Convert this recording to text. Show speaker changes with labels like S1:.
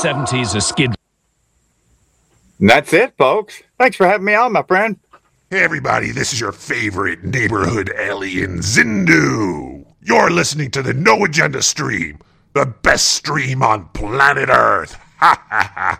S1: 70s a skid.
S2: And that's it, folks. Thanks for having me on, my friend.
S3: Hey everybody, this is your favorite neighborhood alien, Zindu. You're listening to the No Agenda stream, the best stream on planet Earth. Ha ha ha